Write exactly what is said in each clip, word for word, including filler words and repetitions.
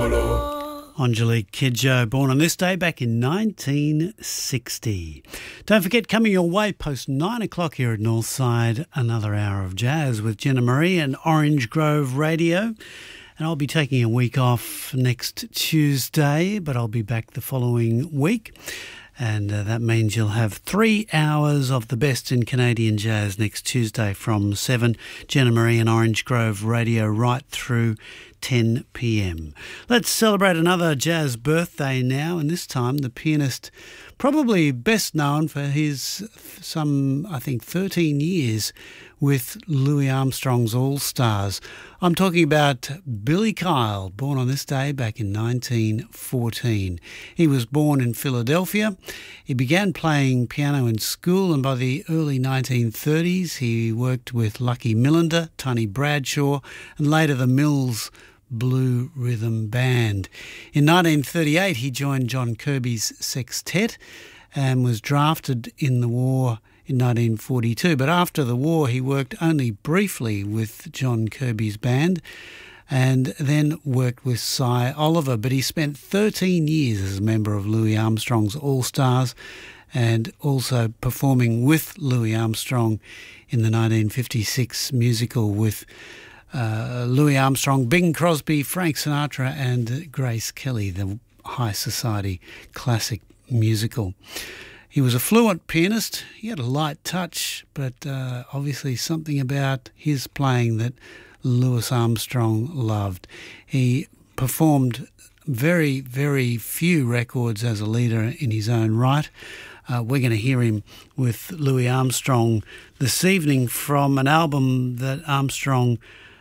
Angelique Kidjo, born on this day back in nineteen sixty. Don't forget, coming your way post nine o'clock here at Northside, another hour of jazz with Jenna Marie and Orange Grove Radio. And I'll be taking a week off next Tuesday, but I'll be back the following week. And uh, that means you'll have three hours of the best in Canadian jazz next Tuesday from seven. Jenna Marie and Orange Grove Radio right through ten p.m. Let's celebrate another jazz birthday now, and this time the pianist probably best known for his some, I think, thirteen years with Louis Armstrong's All-Stars. I'm talking about Billy Kyle, born on this day back in nineteen fourteen. He was born in Philadelphia. He began playing piano in school, and by the early nineteen thirties he worked with Lucky Millinder, Tony Bradshaw, and later the Mills Blue Rhythm Band. In nineteen thirty-eight he joined John Kirby's sextet and was drafted in the war in nineteen forty-two. But after the war he worked only briefly with John Kirby's band and then worked with Cy Oliver. But he spent thirteen years as a member of Louis Armstrong's All-Stars and also performing with Louis Armstrong in the nineteen fifty-six musical with Uh, Louis Armstrong, Bing Crosby, Frank Sinatra and Grace Kelly, the High Society classic musical. He was a fluent pianist. He had a light touch, but uh, obviously something about his playing that Louis Armstrong loved. He performed very, very few records as a leader in his own right. Uh, we're going to hear him with Louis Armstrong this evening from an album that Armstrong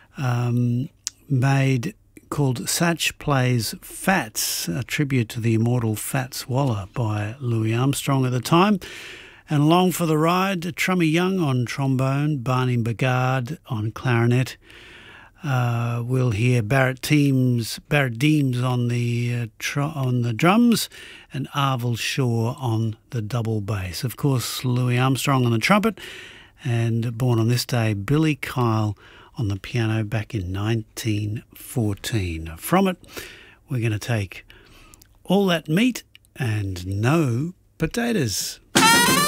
Um, made called Satch Plays Fats, a tribute to the immortal Fats Waller by Louis Armstrong at the time. And along for the ride, Trummy Young on trombone, Barney Bigard on clarinet. Uh, we'll hear Barrett Deems, Barrett Deems on the uh, tr- on the drums, and Arvil Shaw on the double bass. Of course, Louis Armstrong on the trumpet, and born on this day, Billy Kyle on the piano back in nineteen fourteen. From it, we're going to take All That Meat and No Potatoes.